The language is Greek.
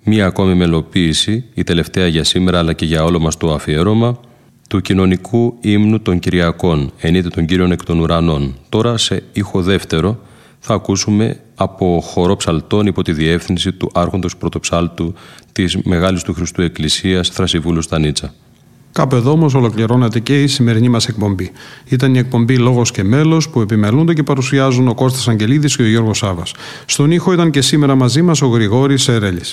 μία ακόμη μελοποίηση, η τελευταία για σήμερα αλλά και για όλο μας το αφιέρωμα, του κοινωνικού ύμνου των Κυριακών, ενείται των Κύριων εκ των ουρανών. Τώρα σε ήχο δεύτερο θα ακούσουμε από χορό ψαλτών υπό τη διεύθυνση του άρχοντος πρωτοψάλτου της Μεγάλης του Χριστού Εκκλησίας Θρασιβούλου Στανίτσα. Κάπου εδώ όμως ολοκληρώνεται και η σημερινή μας εκπομπή. Ήταν η εκπομπή Λόγος και Μέλος που επιμελούνται και παρουσιάζουν ο Κώστας Αγγελίδης και ο Γιώργος Σάβας. Στον ήχο ήταν και σήμερα μαζί μας ο Γρηγόρης Ερέλης.